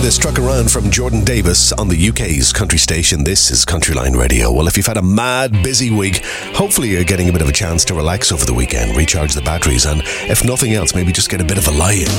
tune that struck around from Jordan Davis on the UK's country station. This is Countryline Radio. Well, if you've had a mad, busy week, hopefully you're getting a bit of a chance to relax over the weekend, recharge the batteries, and if nothing else, maybe just get a bit of a lie-in.